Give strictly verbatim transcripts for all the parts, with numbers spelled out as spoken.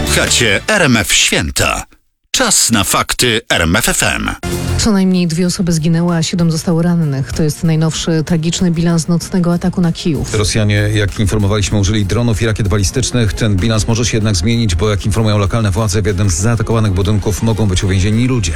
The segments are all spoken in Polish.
Słuchacie R M F Święta. Czas na fakty R M F F M. Co najmniej dwie osoby zginęły, a siedem zostało rannych. To jest najnowszy tragiczny bilans nocnego ataku na Kijów. Rosjanie, jak informowaliśmy, użyli dronów i rakiet balistycznych. Ten bilans może się jednak zmienić, bo jak informują lokalne władze, w jednym z zaatakowanych budynków mogą być uwięzieni ludzie.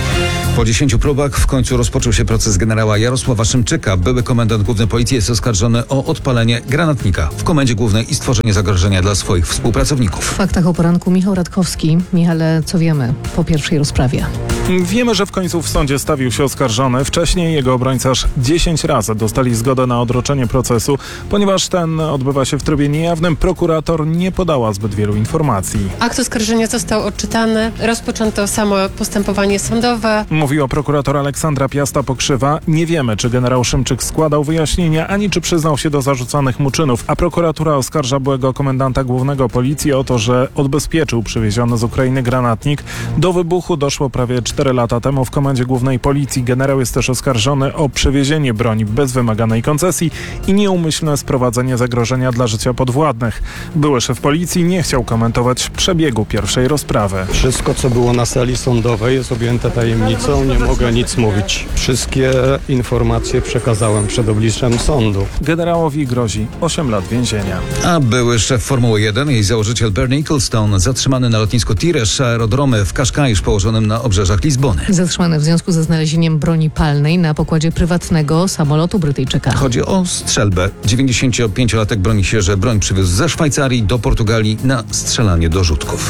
Po dziesięciu próbach w końcu rozpoczął się proces generała Jarosława Szymczyka. Były komendant główny policji jest oskarżony o odpalenie granatnika w komendzie głównej i stworzenie zagrożenia dla swoich współpracowników. W faktach o poranku Michał Radkowski. Michale, co wiemy po pierwszej rozprawie? Wiemy, że w końcu w sądzie stawił się oskarżony. Wcześniej jego obrońca aż dziesięć razy dostali zgodę na odroczenie procesu. Ponieważ ten odbywa się w trybie niejawnym, prokurator nie podała zbyt wielu informacji. Akt oskarżenia został odczytany. Rozpoczęto samo postępowanie sądowe. Mówiła prokurator Aleksandra Piasta-Pokrzywa. Nie wiemy, czy generał Szymczyk składał wyjaśnienia, ani czy przyznał się do zarzucanych mu czynów. A prokuratura oskarża byłego komendanta głównego policji o to, że odbezpieczył przywieziony z Ukrainy granatnik. Do wybuchu doszło prawie cztery lata temu w komendzie głównej policji. Generał jest też oskarżony o przywiezienie broni bez wymaganej koncesji i nieumyślne sprowadzenie zagrożenia dla życia podwładnych. Były szef policji nie chciał komentować przebiegu pierwszej rozprawy. Wszystko, co było na sali sądowej, jest objęte tajemnicą. Nie mogę nic mówić. Wszystkie informacje przekazałem przed obliczem sądu. Generałowi grozi osiem lat więzienia. A były szef Formuły jeden i założyciel Bernie Ecclestone zatrzymany na lotnisku Tires aerodromy w Kaszkaisz położonym na obrzeżach Lizbony. Zatrzymany w związku ze znalezieniem broni palnej na pokładzie prywatnego samolotu Brytyjczyka. Chodzi o strzelbę. dziewięćdziesięciopięciolatek broni się, że broń przywiózł ze Szwajcarii do Portugalii na strzelanie do rzutków.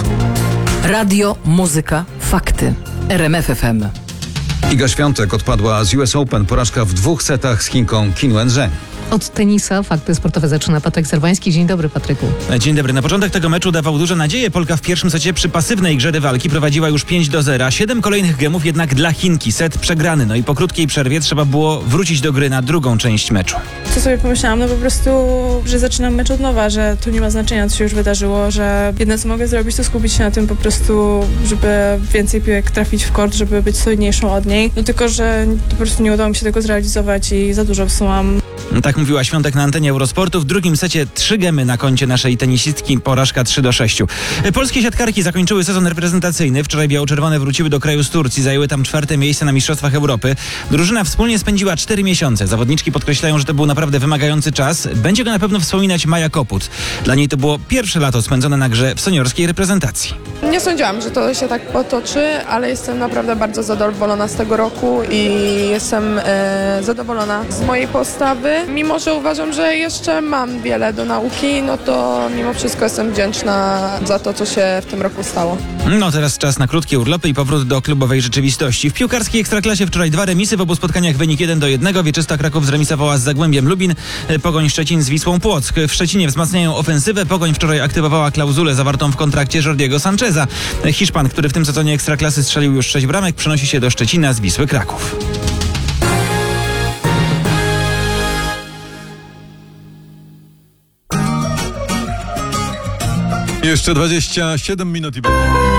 Radio, muzyka, fakty. R M F F M. Iga Świątek odpadła z U S Open. Porażka w dwóch setach z Chinką Qin Wenzheng. Od tenisa fakty sportowe zaczyna Patryk Serwański. Dzień dobry, Patryku. Dzień dobry. Na początek tego meczu dawał duże nadzieje. Polka w pierwszym secie przy pasywnej grze rywalki prowadziła już pięć do zera. Siedem kolejnych gemów jednak dla Chinki. Set przegrany. No i po krótkiej przerwie trzeba było wrócić do gry na drugą część meczu. Co sobie pomyślałam? No po prostu, że zaczynam mecz od nowa, że tu nie ma znaczenia, co się już wydarzyło, że jedyne, co mogę zrobić, to skupić się na tym po prostu, żeby więcej piłek trafić w kort, żeby być solidniejszą od niej. No tylko, że po prostu nie udało mi się tego zrealizować i za dużo wsułam. Tak mówiła Świątek na antenie Eurosportu. W drugim secie trzy gemy na koncie naszej tenisistki, porażka trzy do sześciu. Polskie siatkarki zakończyły sezon reprezentacyjny. Wczoraj biało-czerwone wróciły do kraju z Turcji. Zajęły tam czwarte miejsce na Mistrzostwach Europy. Drużyna wspólnie spędziła cztery miesiące. Zawodniczki podkreślają, że to był naprawdę wymagający czas. Będzie go na pewno wspominać Maja Koput. Dla niej to było pierwsze lato spędzone na grze w seniorskiej reprezentacji. Nie sądziłam, że to się tak potoczy, ale jestem naprawdę bardzo zadowolona z tego roku i jestem e, zadowolona z mojej postawy. Mimo że uważam, że jeszcze mam wiele do nauki, no to mimo wszystko jestem wdzięczna za to, co się w tym roku stało. No teraz czas na krótkie urlopy i powrót do klubowej rzeczywistości. W piłkarskiej Ekstraklasie wczoraj dwa remisy, w obu spotkaniach wynik jeden do jednego. Wieczysta Kraków zremisowała z Zagłębiem Lubin, Pogoń Szczecin z Wisłą Płock. W Szczecinie wzmacniają ofensywę. Pogoń wczoraj aktywowała klauzulę zawartą w kontrakcie Jordiego Sancheza. Hiszpan, który w tym sezonie Ekstraklasy strzelił już sześć bramek, przenosi się do Szczecina z Wisły Kraków. Jeszcze dwadzieścia siedem minut i...